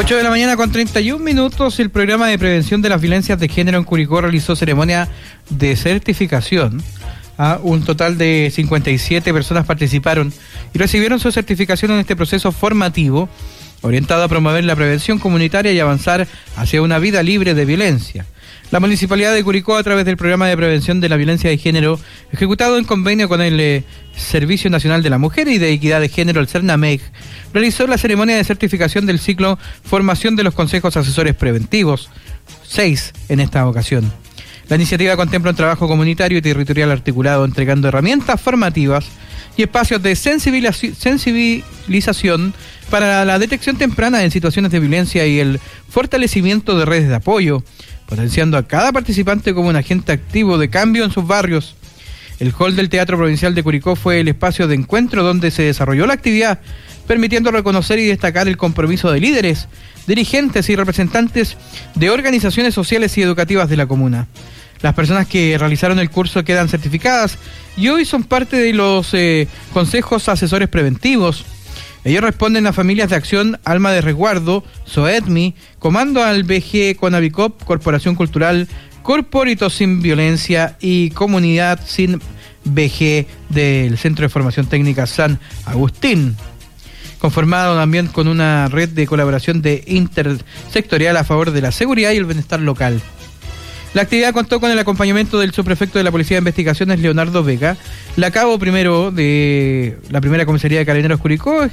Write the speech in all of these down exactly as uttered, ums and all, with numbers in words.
ocho de la mañana con treinta y un minutos, el programa de prevención de las violencias de género en Curicó realizó ceremonia de certificación. ¿Ah? Un total de cincuenta y siete personas participaron y recibieron su certificación en este proceso formativo orientado a promover la prevención comunitaria y avanzar hacia una vida libre de violencia. La Municipalidad de Curicó, a través del programa de prevención de la violencia de género, ejecutado en convenio con el eh, Servicio Nacional de la Mujer y de Equidad de Género, el CERNAMEG, realizó la ceremonia de certificación del ciclo Formación de los Consejos Asesores Preventivos, seis en esta ocasión. La iniciativa contempla un trabajo comunitario y territorial articulado, entregando herramientas formativas y espacios de sensibilización para la detección temprana en situaciones de violencia y el fortalecimiento de redes de apoyo, potenciando a cada participante como un agente activo de cambio en sus barrios. El hall del Teatro Provincial de Curicó fue el espacio de encuentro donde se desarrolló la actividad, permitiendo reconocer y destacar el compromiso de líderes, dirigentes y representantes de organizaciones sociales y educativas de la comuna. Las personas que realizaron el curso quedan certificadas y hoy son parte de los eh, consejos asesores preventivos. Ellos responden a Familias de Acción, Alma de Resguardo, SOEDMI, Comando al B G Conavicop, Corporación Cultural, Corporito Sin Violencia y Comunidad Sin B G del Centro de Formación Técnica San Agustín, conformado también con una red de colaboración de intersectorial a favor de la seguridad y el bienestar local. La actividad contó con el acompañamiento del subprefecto de la Policía de Investigaciones, Leonardo Vega, la cabo primero de la primera comisaría de Carabineros Curicó,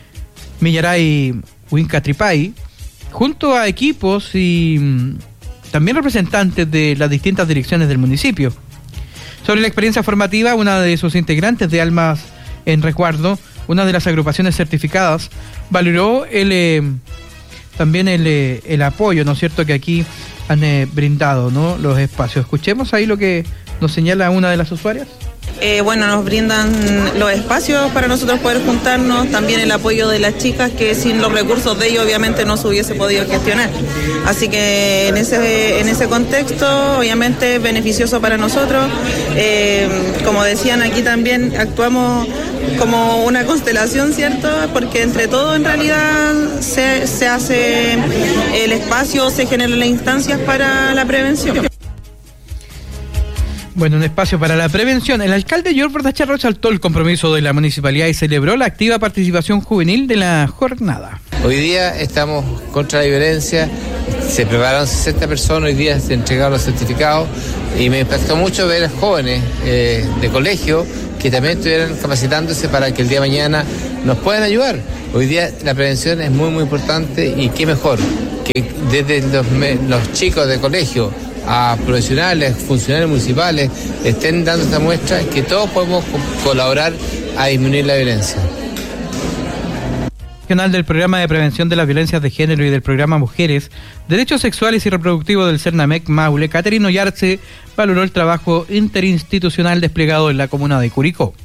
Millaray Huinca Tripay, junto a equipos y también representantes de las distintas direcciones del municipio. Sobre la experiencia formativa, una de sus integrantes de Almas en Resguardo, una de las agrupaciones certificadas, valoró el eh, también el, eh, el apoyo, ¿no es cierto?, que aquí han eh, brindado, ¿no?, los espacios. Escuchemos ahí lo que nos señala una de las usuarias. Eh, bueno, nos brindan los espacios para nosotros poder juntarnos, también el apoyo de las chicas que sin los recursos de ellos obviamente no se hubiese podido gestionar. Así que en ese en ese contexto obviamente es beneficioso para nosotros. Eh, como decían aquí también, actuamos como una constelación, ¿cierto? Porque entre todos en realidad se, se hace el espacio, se generan las instancias para la prevención. Bueno, un espacio para la prevención. El alcalde George Bordachar resaltó el compromiso de la municipalidad y celebró la activa participación juvenil de la jornada. Hoy día estamos contra la violencia, se prepararon sesenta personas, hoy día se entregaron los certificados y me impactó mucho ver a jóvenes eh, de colegio que también estuvieran capacitándose para que el día de mañana nos puedan ayudar. Hoy día la prevención es muy muy importante y qué mejor que desde los, los chicos de colegio a profesionales, funcionarios municipales, estén dando esta muestra que todos podemos colaborar a disminuir la violencia. Regional del Programa de Prevención de las Violencias de Género y del Programa Mujeres, Derechos Sexuales y Reproductivos del CERNAMEG Maule, Caterina Ollarse, valoró el trabajo interinstitucional desplegado en la comuna de Curicó.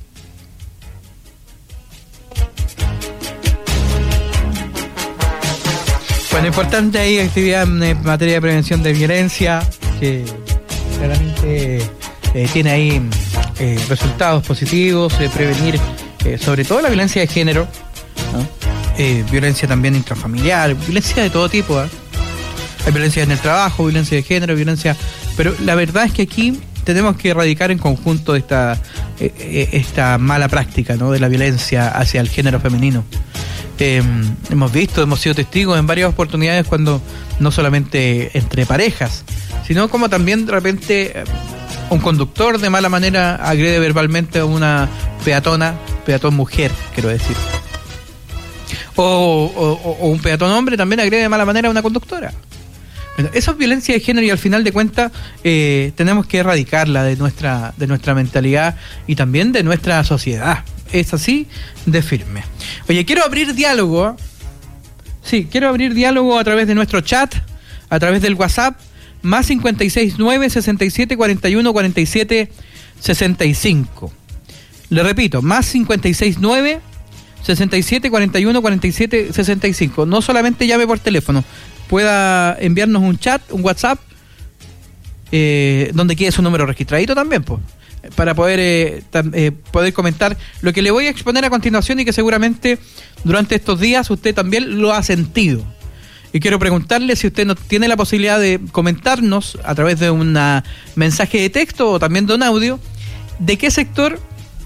Bueno, importante ahí actividad en materia de prevención de violencia, que claramente eh, tiene ahí eh, resultados positivos, eh, prevenir eh, sobre todo la violencia de género, ¿no? eh, violencia también intrafamiliar, violencia de todo tipo, ¿eh? Hay violencia en el trabajo, violencia de género, violencia... Pero la verdad es que aquí tenemos que erradicar en conjunto esta, eh, esta mala práctica, ¿no?, de la violencia hacia el género femenino. Eh, hemos visto, hemos sido testigos en varias oportunidades cuando no solamente entre parejas, sino como también de repente un conductor de mala manera agrede verbalmente a una peatona, peatón mujer, quiero decir. O, o, o un peatón hombre también agrede de mala manera a una conductora. Bueno, esa es violencia de género y al final de cuentas eh, tenemos que erradicarla de nuestra, de nuestra mentalidad y también de nuestra sociedad. Es así de firme. Oye, quiero abrir diálogo. Sí, quiero abrir diálogo a través de nuestro chat, a través del WhatsApp, más cincuenta y seis nueve, sesenta y siete, cuarenta y uno, cuarenta y siete, sesenta y cinco. Le repito, más cincuenta y seis nueve, sesenta y siete, cuarenta y uno, cuarenta y siete, sesenta y cinco. No solamente llame por teléfono, pueda enviarnos un chat, un WhatsApp, eh, donde quede su número registradito también, pues, para poder eh, tam, eh, poder comentar lo que le voy a exponer a continuación y que seguramente durante estos días usted también lo ha sentido. Y quiero preguntarle si usted no tiene la posibilidad de comentarnos a través de un mensaje de texto o también de un audio, de qué sector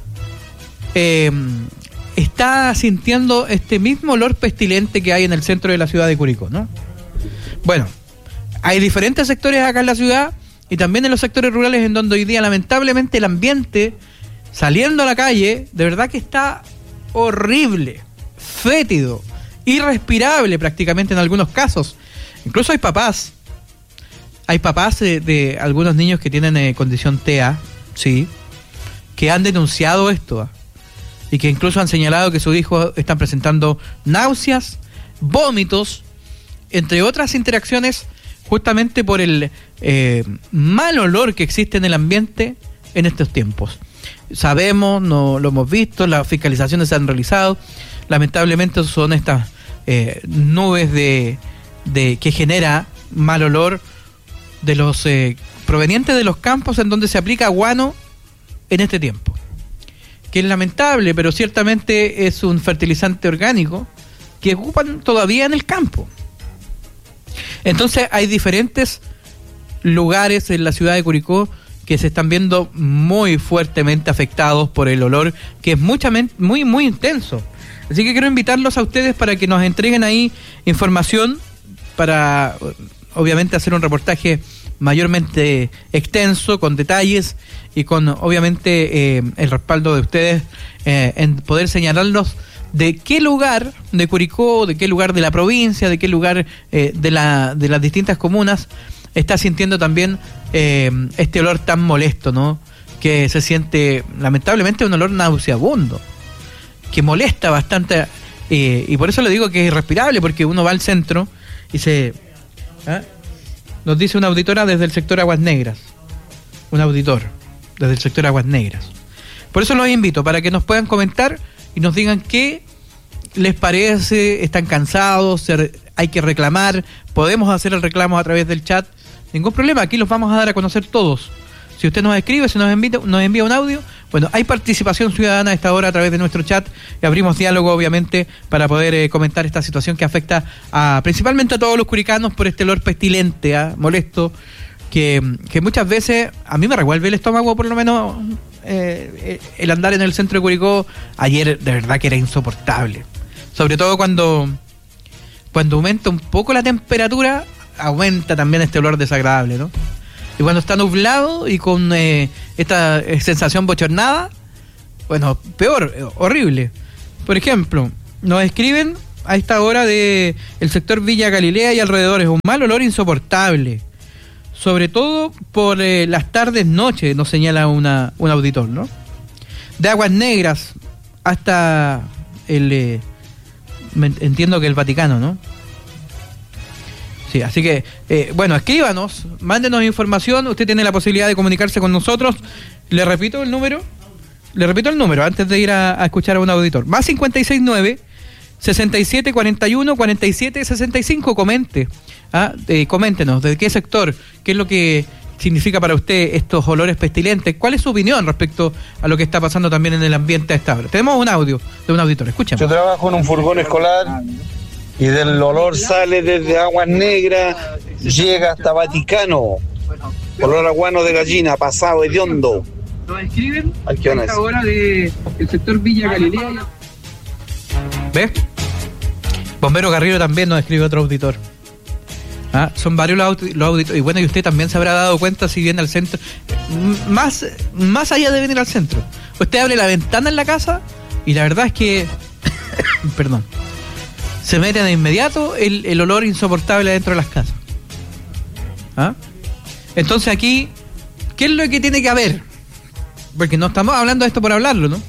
eh, está sintiendo este mismo olor pestilente que hay en el centro de la ciudad de Curicó, ¿no? Bueno, hay diferentes sectores acá en la ciudad y también en los sectores rurales en donde hoy día lamentablemente el ambiente saliendo a la calle de verdad que está horrible, fétido, irrespirable prácticamente en algunos casos. Incluso hay papás, hay papás de, de algunos niños que tienen eh, condición T E A, sí, que han denunciado esto, ¿eh? Y que incluso han señalado que sus hijos están presentando náuseas, vómitos, entre otras interacciones, justamente por el eh, mal olor que existe en el ambiente en estos tiempos. Sabemos, no lo hemos visto, las fiscalizaciones se han realizado. Lamentablemente son estas eh, nubes de, de que genera mal olor de los eh, provenientes de los campos en donde se aplica guano en este tiempo, que es lamentable, pero ciertamente es un fertilizante orgánico que ocupan todavía en el campo. Entonces hay diferentes lugares en la ciudad de Curicó que se están viendo muy fuertemente afectados por el olor, que es mucha, muy, muy intenso. Así que quiero invitarlos a ustedes para que nos entreguen ahí información para, obviamente, hacer un reportaje mayormente extenso, con detalles y con, obviamente, eh, el respaldo de ustedes eh, en poder señalarlos de qué lugar de Curicó, de qué lugar de la provincia, de qué lugar eh, de, la, de las distintas comunas está sintiendo también eh, este olor tan molesto, ¿no? Que se siente, lamentablemente, un olor nauseabundo, que molesta bastante, eh, y por eso le digo que es irrespirable, porque uno va al centro y se... ¿eh? Nos dice una auditora desde el sector Aguas Negras, un auditor desde el sector Aguas Negras. Por eso los invito para que nos puedan comentar y nos digan qué les parece, están cansados, hay que reclamar, podemos hacer el reclamo a través del chat, ningún problema, aquí los vamos a dar a conocer todos. Si usted nos escribe, si nos envía, nos envía un audio, bueno, hay participación ciudadana a esta hora a través de nuestro chat y abrimos diálogo, obviamente, para poder eh, comentar esta situación que afecta a principalmente a todos los curicanos por este olor pestilente, ¿eh? molesto, que, que muchas veces a mí me revuelve el estómago, por lo menos eh, el andar en el centro de Curicó. Ayer de verdad que era insoportable, sobre todo cuando, cuando aumenta un poco la temperatura, aumenta también este olor desagradable, ¿no? Y cuando está nublado y con eh, esta eh, sensación bochornada, bueno, peor, eh, horrible. Por ejemplo, nos escriben a esta hora de el sector Villa Galilea y alrededores, un mal olor insoportable, sobre todo por eh, las tardes, noches, nos señala una, un auditor, ¿no? De Aguas Negras hasta el, eh, entiendo que el Vaticano, ¿no? Sí, así que, eh, bueno, escríbanos, mándenos información, usted tiene la posibilidad de comunicarse con nosotros. Le repito el número, le repito el número antes de ir a, a escuchar a un auditor. Más cincuenta y seis nueve, sesenta y siete cuarenta y uno, cuarenta y siete sesenta y cinco, comente, ¿ah? eh, coméntenos, ¿de qué sector? ¿Qué es lo que significa para usted estos olores pestilentes? ¿Cuál es su opinión respecto a lo que está pasando también en el ambiente a esta hora? Tenemos un audio de un auditor, escuchen. Yo trabajo en un furgón escolar y del olor sale desde Aguas Negras, llega hasta Vaticano. Olor a guano de gallina, pasado hediondo. Nos escriben a esta hora de el sector Villa Galilea. ¿Ves? Bombero Garrido también nos escribe otro auditor. ¿Ah? Son varios los, audi- los auditores. Y bueno, y usted también se habrá dado cuenta si viene al centro. Más, más allá de venir al centro. Usted abre la ventana en la casa y la verdad es que... perdón. Se mete de inmediato el, el olor insoportable dentro de las casas. ¿Ah? Entonces aquí, ¿qué es lo que tiene que haber? Porque no estamos hablando de esto por hablarlo, ¿no?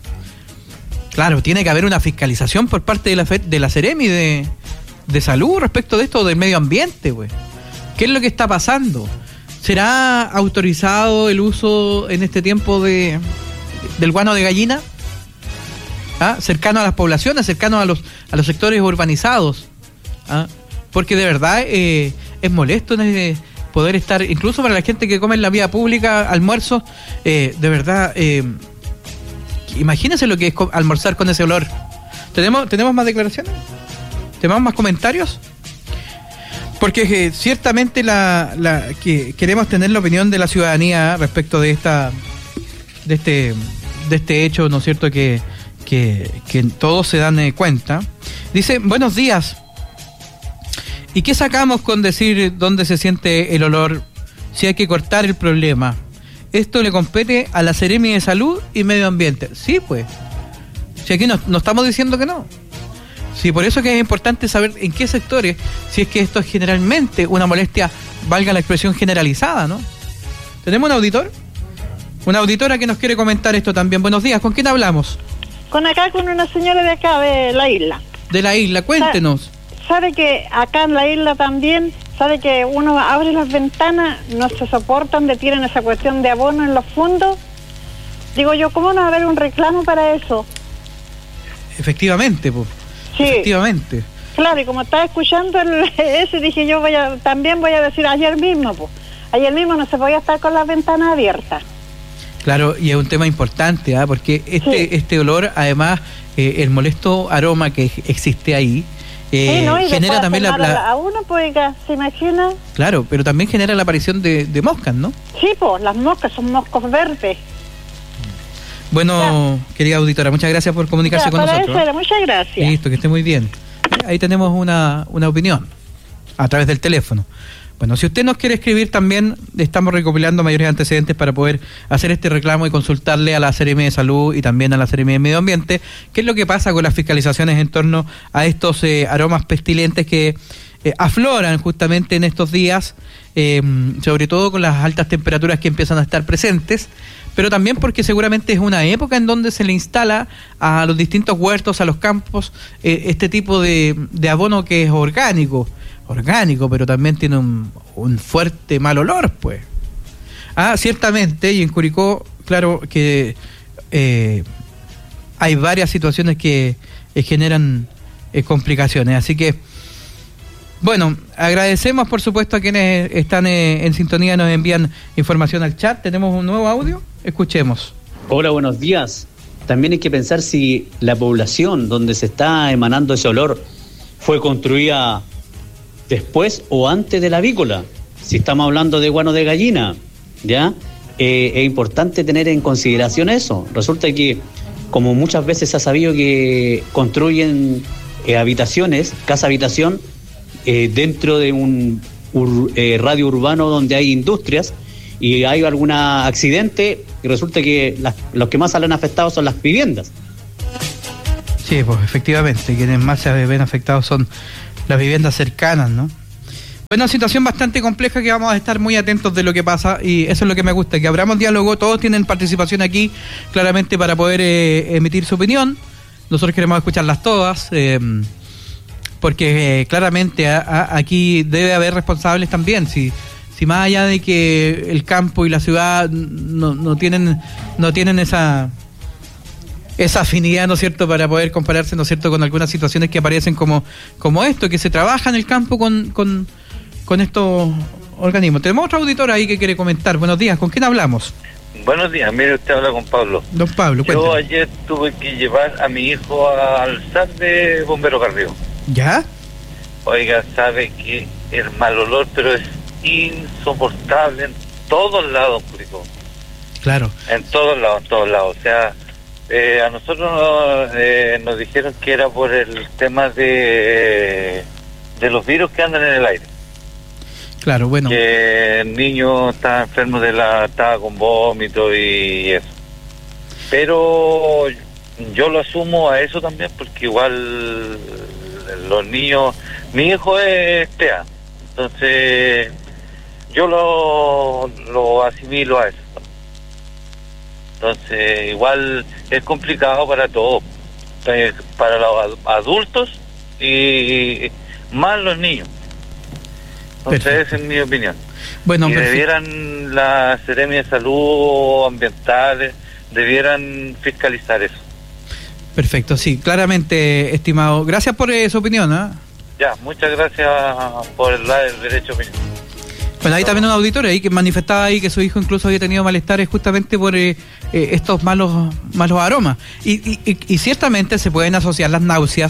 Claro, tiene que haber una fiscalización por parte de la, de la Seremi de, de salud respecto de esto del medio ambiente, güey. ¿Qué es lo que está pasando? ¿Será autorizado el uso en este tiempo de del guano de gallina? ¿Ah? Cercano a las poblaciones, cercano a los a los sectores urbanizados. ¿Ah? Porque de verdad eh, es molesto eh, poder estar, incluso para la gente que come en la vía pública, almuerzo, eh, de verdad, eh, imagínense lo que es almorzar con ese olor. ¿Tenemos, ¿tenemos más declaraciones? ¿Tenemos más comentarios? Porque eh, ciertamente la, la que queremos tener la opinión de la ciudadanía respecto de esta de este de este hecho, ¿no es cierto?, que que, que todos se dan eh, cuenta. Dice, buenos días. ¿Y qué sacamos con decir dónde se siente el olor si hay que cortar el problema? Esto le compete a la Seremi de Salud y Medio Ambiente. Sí, pues. Si aquí no, no estamos diciendo que no. Sí, por eso que es importante saber en qué sectores, si es que esto es generalmente una molestia, valga la expresión, generalizada, ¿no? ¿Tenemos un auditor? Una auditora que nos quiere comentar esto también. Buenos días, ¿con quién hablamos? Con acá, con una señora de acá, de la isla. De la isla, cuéntenos. ¿Sabe que acá en la isla también, sabe que uno abre las ventanas, no se soportan, detienen esa cuestión de abono en los fondos? Digo yo, ¿cómo no va a haber un reclamo para eso? Efectivamente, pues. Sí. Efectivamente. Claro, y como estaba escuchando el, ese, dije yo voy a, también voy a decir ayer mismo, pues. Ayer mismo no se podía estar con las ventanas abiertas. Claro, y es un tema importante, ¿eh? Porque este, sí. este olor, además, eh, el molesto aroma que existe ahí, eh, sí, ¿no? Y genera también la, la... A uno, pues, ¿se imagina? Claro, pero también genera la aparición de, de moscas, ¿no? Sí, pues, las moscas son moscos verdes. Bueno, ya. Querida auditora, muchas gracias por comunicarse ya, con para nosotros. Eso, muchas gracias. Listo, que esté muy bien. Ahí tenemos una, una opinión a través del teléfono. Bueno, si usted nos quiere escribir también, estamos recopilando mayores antecedentes para poder hacer este reclamo y consultarle a la Seremi de Salud y también a la Seremi de Medio Ambiente qué es lo que pasa con las fiscalizaciones en torno a estos eh, aromas pestilentes que eh, afloran justamente en estos días, eh, sobre todo con las altas temperaturas que empiezan a estar presentes, pero también porque seguramente es una época en donde se le instala a los distintos huertos, a los campos, eh, este tipo de, de abono que es orgánico, orgánico, pero también tiene un, un fuerte mal olor, pues. Ah, ciertamente, y en Curicó, claro que eh, hay varias situaciones que eh, generan eh, complicaciones, así que, bueno, agradecemos por supuesto a quienes están eh, en sintonía y nos envían información al chat. ¿Tenemos un nuevo audio? Escuchemos. Hola, buenos días. También hay que pensar si la población donde se está emanando ese olor fue construida después o antes de la avícola. Si estamos hablando de guano de gallina, ¿ya? Eh, es importante tener en consideración eso. Resulta que, como muchas veces se ha sabido que construyen eh, habitaciones, casa-habitación, eh, dentro de un ur, eh, radio urbano donde hay industrias, y hay algún accidente, y resulta que las, los que más salen afectados son las viviendas. Sí, pues efectivamente, quienes más se ven afectados son las viviendas cercanas, ¿no? Bueno, una situación bastante compleja que vamos a estar muy atentos de lo que pasa, y eso es lo que me gusta, que abramos diálogo, todos tienen participación aquí, claramente para poder eh, emitir su opinión. Nosotros queremos escucharlas todas, eh, porque eh, claramente a, a, aquí debe haber responsables también, si si más allá de que el campo y la ciudad no, no tienen no tienen esa esa afinidad, ¿no es cierto?, para poder compararse, ¿no es cierto?, con algunas situaciones que aparecen como, como esto, que se trabaja en el campo con, con, con estos organismos. Tenemos otra auditora ahí que quiere comentar. Buenos días, ¿con quién hablamos? Buenos días, mire, usted habla con Pablo. Don Pablo, cuénteme. Yo ayer tuve que llevar a mi hijo al S A T de Bombero Carrillo. ¿Ya? Oiga, sabe que el mal olor, pero es insoportable en todos lados, Curicó. Claro. En todos lados, en todos lados. O sea, eh, a nosotros eh, nos dijeron que era por el tema de, de los virus que andan en el aire. Claro, bueno. Que el niño estaba enfermo de la, estaba con vómito y eso. Pero yo lo asumo a eso también, porque igual los niños, mi hijo es T E A, entonces yo lo, lo asimilo a eso. Entonces igual es complicado para todos, para los adultos y más los niños. Entonces perfecto. Esa es mi opinión. Bueno, y debieran la Seremi de Salud Ambientales, debieran fiscalizar eso. Perfecto, sí, claramente, estimado. Gracias por eh, su opinión, ¿eh? Ya, muchas gracias por el, el derecho a opinión. Bueno, hay también un auditor ahí que manifestaba ahí que su hijo incluso había tenido malestares justamente por eh, eh, estos malos malos aromas. Y, y, y ciertamente se pueden asociar las náuseas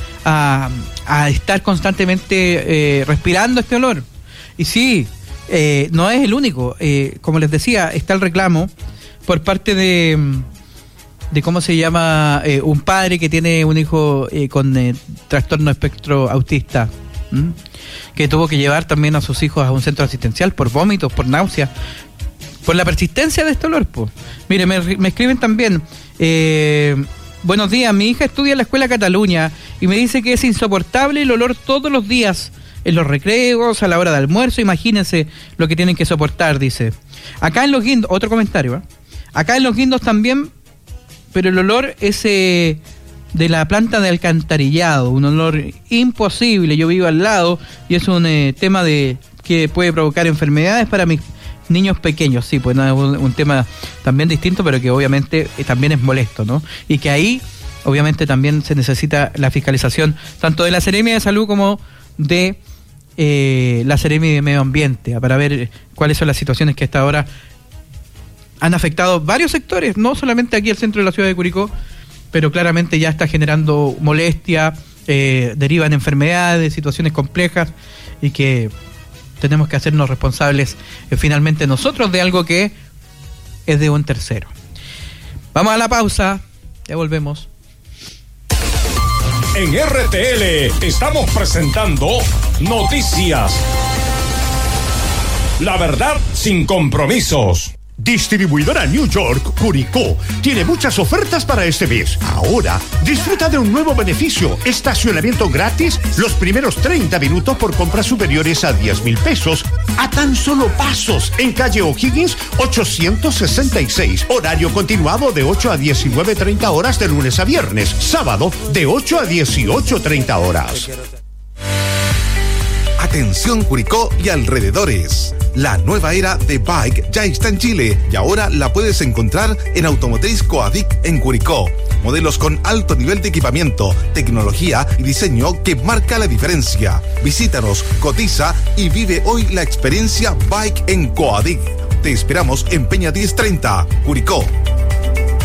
a, a estar constantemente eh, respirando este olor. Y sí, eh, no es el único. Eh, como les decía, está el reclamo por parte de, de ¿cómo se llama? Eh, un padre que tiene un hijo eh, con eh, trastorno espectro autista, ¿m? que tuvo que llevar también a sus hijos a un centro asistencial por vómitos, por náuseas, por la persistencia de este olor. Po. Mire, me, me escriben también, eh, buenos días, mi hija estudia en la Escuela Cataluña y me dice que es insoportable el olor todos los días, en los recreos, a la hora de almuerzo, imagínense lo que tienen que soportar, dice. Acá en Los Guindos, otro comentario, ¿eh? Acá en Los Guindos también, pero el olor es eh, de la planta de alcantarillado, un olor imposible, yo vivo al lado y es un eh, tema de que puede provocar enfermedades para mis niños pequeños, sí, pues no, es un, un tema también distinto, pero que obviamente eh, también es molesto, ¿no? Y que ahí, obviamente, también se necesita la fiscalización, tanto de la Seremia de Salud como de eh, la Seremia de Medio Ambiente, para ver cuáles son las situaciones que hasta ahora han afectado varios sectores, no solamente aquí al centro de la ciudad de Curicó, pero claramente ya está generando molestia, eh, derivan enfermedades, situaciones complejas, y que tenemos que hacernos responsables eh, finalmente nosotros de algo que es de un tercero. Vamos a la pausa, ya volvemos. En R T L estamos presentando Noticias. La verdad sin compromisos. Distribuidora New York, Curicó, tiene muchas ofertas para este mes. Ahora, disfruta de un nuevo beneficio: estacionamiento gratis los primeros treinta minutos por compras superiores a diez mil pesos, a tan solo pasos, en calle O'Higgins ochocientos sesenta y seis. Horario continuado de ocho a diecinueve treinta horas de lunes a viernes. Sábado de ocho a dieciocho treinta horas. Atención Curicó y alrededores. La nueva era de Bike ya está en Chile y ahora la puedes encontrar en Automotriz Coadic en Curicó. Modelos con alto nivel de equipamiento, tecnología y diseño que marca la diferencia. Visítanos, cotiza y vive hoy la experiencia Bike en Coadic. Te esperamos en Peña diez treinta, Curicó.